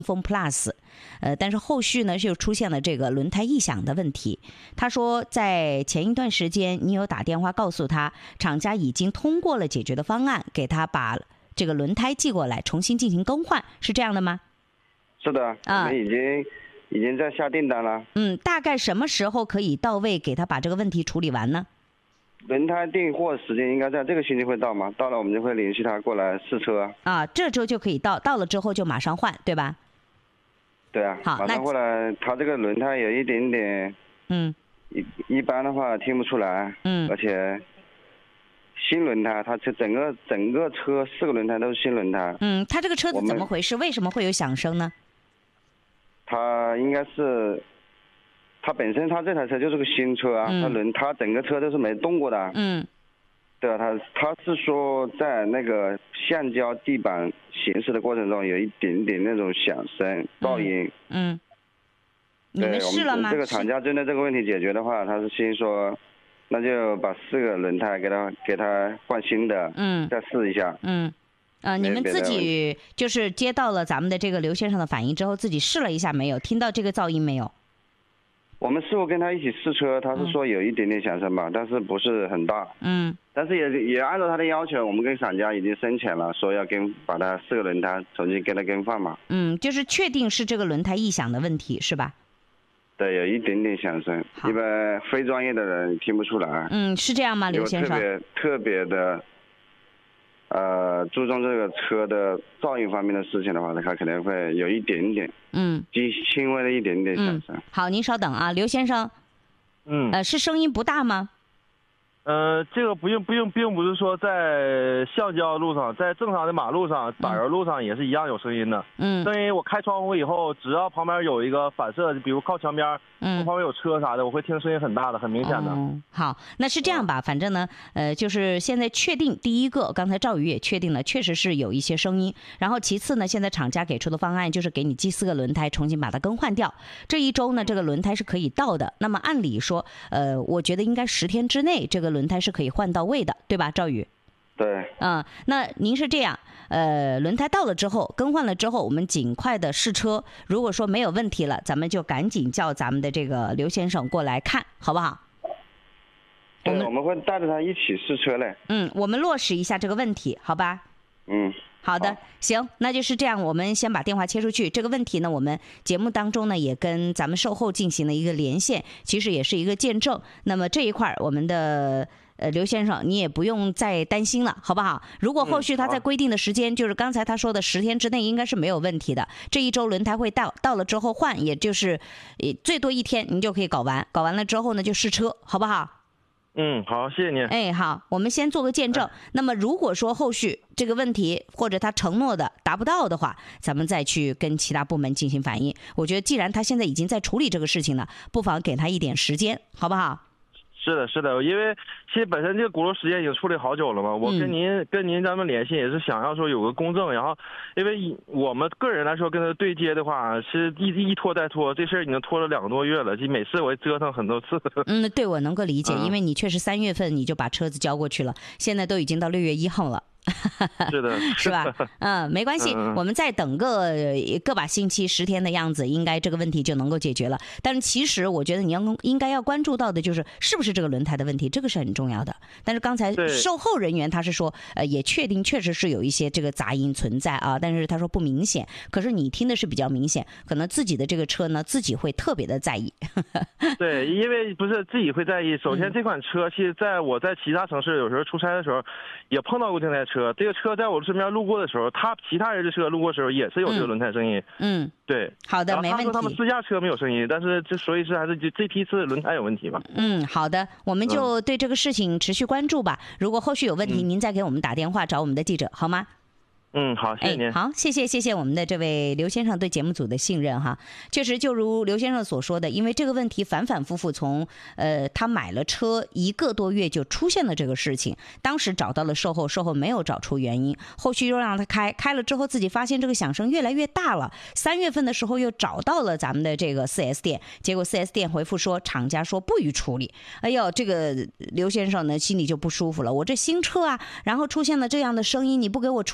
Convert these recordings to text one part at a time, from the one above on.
风 Plus，但是后续呢就出现了这个轮胎异响的问题。他说在前一段时间你有打电话告诉他，厂家已经通过了解决的方案，给他把这个轮胎寄过来重新进行更换，是这样的吗？ 是的，我们已经在下订单了。 大概什么时候可以到位，给他把这个问题处理完呢？ 轮胎订货时间应该在这个星期会到吗？到了我们就会联系他过来试车。 这周就可以到了之后就马上换，对吧？ 对啊， 好， 马上过来。他这个轮胎有一点点，一般的话听不出来，而且新轮胎，它整个车4个轮胎都是新轮胎。 他这个车子怎么回事？为什么会有响声呢？ 他应该是，他本身他这台车就是个新车啊，他整个车都是没动过的。对啊，他是说在那个橡胶地板行驶的过程中有一点点那种响声噪音。你们试了吗？这个厂家针对这个问题解决的话，他是先说，那就把4个轮胎给他换新的，再试一下。 你们自己就是接到了咱们的这个刘先生的反应之后，自己试了一下没有？听到这个噪音没有？ 我们师傅跟他一起试车，他是说有一点点响声吧，但是不是很大。但是也按照他的要求，我们跟厂家已经申请了，说要把他4个轮胎重新给他更换嘛。 就是确定是这个轮胎异响的问题是吧？ 对，有一点点响声，一般非专业的人听不出来。 是这样吗，刘先生？ 特别的。注重这个车的噪音方面的事情的话，他可能会有一点点，轻微的一点点响声。 好，您稍等啊，刘先生。是声音不大吗？ 这个并不是说在橡胶路上，在正常的马路上、柏油路上也是一样有声音的。声音我开窗户以后，只要旁边有一个反射，比如靠墙边，旁边有车啥的，我会听声音很大的，很明显的。 好，那是这样吧，反正呢，就是现在确定第一个，刚才赵宇也确定了，确实是有一些声音。然后其次呢，现在厂家给出的方案就是给你寄4个轮胎，重新把它更换掉。这一周呢，这个轮胎是可以到的。那么按理说，我觉得应该10天之内，这个轮胎是可以换到位的，对吧，赵宇？ 对。 那您是这样，轮胎到了之后，更换了之后，我们尽快的试车。如果说没有问题了，咱们就赶紧叫咱们的这个刘先生过来看，好不好？ 对，我们会带着他一起试车嘞。 我们落实一下这个问题，好吧？好的，行，那就是这样。我们先把电话切出去。这个问题呢，我们节目当中呢也跟咱们售后进行了一个连线，其实也是一个见证。那么这一块我们的刘先生，你也不用再担心了，好不好？如果后续他在规定的时间，就是刚才他说的10天之内，应该是没有问题的。这一周轮胎会到了之后换，也就是最多1天，您就可以搞完。搞完了之后呢，就试车，好不好？ 好，谢谢您。 好，我们先做个见证。那么如果说后续这个问题或者他承诺的达不到的话，咱们再去跟其他部门进行反映。我觉得既然他现在已经在处理这个事情了，不妨给他一点时间，好不好？ 是的，因为其实本身这个轱辘时间已经处理好久了嘛，我跟您咱们联系也是想要说有个公正，然后因为我们个人来说跟他对接的话，是一拖再拖，这事儿已经拖了2个多月了，就每次我折腾很多次。 对，我能够理解，因为你确实3月份你就把车子交过去了，现在都已经到6月1号了。 是的， 是吧？没关系，我们再等个把星期10天的样子，应该这个问题就能够解决了。但是其实我觉得你应该要关注到的就是是不是这个轮胎的问题，这个是很重要的。但是刚才售后人员他是说，也确定确实是有一些这个杂音存在啊，但是他说不明显。可是你听的是比较明显，可能自己的这个车呢，自己会特别的在意。 对，因为不是自己会在意。首先这款车，其实我在其他城市有时候出差的时候，也碰到过这台车。这个车在我身边路过的时候，其他人的车路过的时候也是有这个轮胎声音。对。 好的，没问题。 他说他们私家车没有声音，但是所以还是这批次轮胎有问题吧。 好的，我们就对这个事情持续关注吧。如果后续有问题，您再给我们打电话找我们的记者，好吗？ 好，谢谢您。 好，谢谢我们的这位刘先生对节目组的信任哈。确实，就如刘先生所说的，因为这个问题反反复复从他买了车1个多月就出现了这个事情，当时找到了售后没有找出原因，后续又让他开了之后，自己发现这个响声越来越大了。3月份的时候又找到了咱们的这个 4S 店，结果 4S 店回复说厂家说不予处理。哎呦，这个刘先生呢心里就不舒服了，我这新车啊，然后出现了这样的声音，你不给我处理，那怎么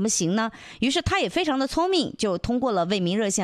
么行呢？于是他也非常的聪明，就通过了为民热线